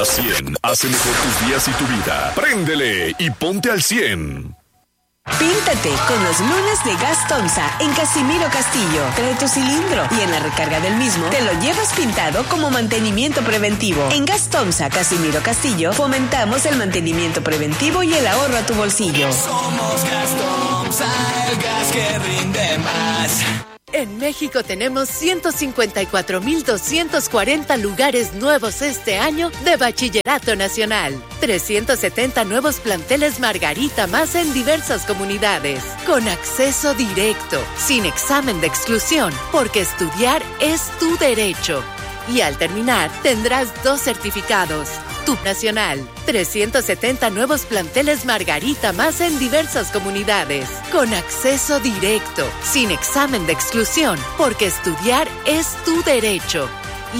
Gasolina 100 hace mejor tus días y tu vida. Préndele y ponte al 100. Píntate con los lunes de Gas Tomsa en Casimiro Castillo. Trae tu cilindro y en la recarga del mismo te lo llevas pintado como mantenimiento preventivo. En Gas Tomsa, Casimiro Castillo, fomentamos el mantenimiento preventivo y el ahorro a tu bolsillo. Somos Gas Tomsa, el gas que rinde más. En México tenemos 154,240 lugares nuevos este año de Bachillerato Nacional. 370 nuevos planteles Margarita más en diversas comunidades. Con acceso directo, sin examen de exclusión, porque estudiar es tu derecho. Y al terminar, tendrás 2 certificados. Tu Nacional. 370 nuevos planteles Margarita más en diversas comunidades. Con acceso directo, sin examen de exclusión, porque estudiar es tu derecho.